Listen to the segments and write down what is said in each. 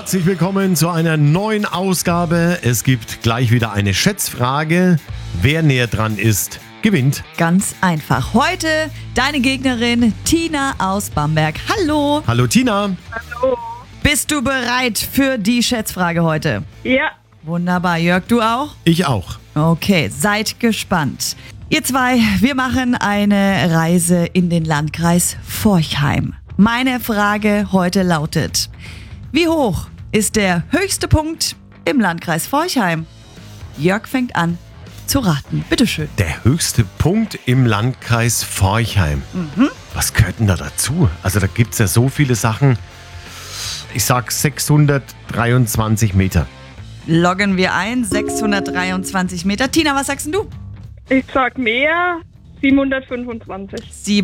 Herzlich willkommen zu einer neuen Ausgabe. Es gibt gleich wieder eine Schätzfrage. Wer näher dran ist, gewinnt. Ganz einfach. Heute deine Gegnerin Tina aus Bamberg. Hallo. Hallo Tina. Hallo. Bist du bereit für die Schätzfrage heute? Ja, Wunderbar. Jörg, du auch? Ich auch. Okay, seid gespannt. Ihr zwei, wir machen eine Reise in den Landkreis Forchheim. Meine Frage heute lautet: Wie hoch ist der höchste Punkt im Landkreis Forchheim? Jörg fängt an zu raten. Bitteschön. Der höchste Punkt im Landkreis Forchheim. Was gehört denn da dazu? Also da gibt es ja so viele Sachen. Ich sag 623 Meter. Loggen wir ein, 623 Meter. Tina, was sagst denn du? ich sag mehr, 725.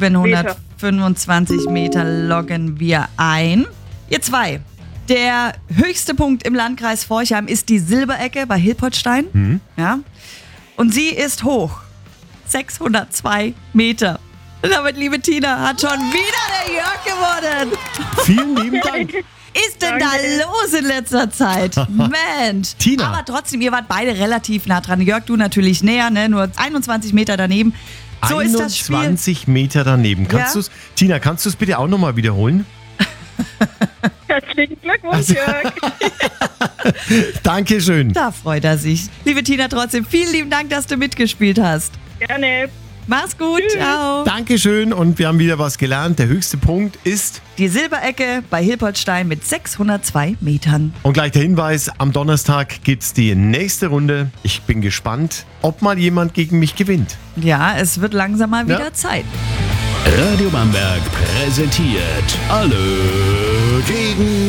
725 Meter loggen wir ein. Ihr zwei, der höchste Punkt im Landkreis Forchheim ist die Silberecke bei Hilpertstein. Ja. Und sie ist hoch. 602 Meter. Und damit, liebe Tina, hat schon wieder der Jörg gewonnen. Vielen lieben Dank. Ist denn da Danke. los in letzter Zeit? Mensch. Tina. Aber trotzdem, ihr wart beide relativ nah dran. Jörg, du natürlich näher, ne? Nur 21 Meter daneben. So ist das Spiel. 21 Meter daneben. Ja. Tina, kannst du es bitte auch nochmal wiederholen? Herzlichen Glückwunsch, Jörg. Dankeschön. Da freut er sich. Liebe Tina, trotzdem vielen lieben Dank, dass du mitgespielt hast. Gerne. Mach's gut. Ciao. Dankeschön und wir haben wieder was gelernt. Der höchste Punkt ist... Die Silberecke bei Hilpertstein mit 602 Metern. Und gleich der Hinweis, am Donnerstag gibt's die nächste Runde. Ich bin gespannt, ob mal jemand gegen mich gewinnt. Ja, es wird langsam mal wieder Ja. Zeit. Radio Bamberg präsentiert Alle gegen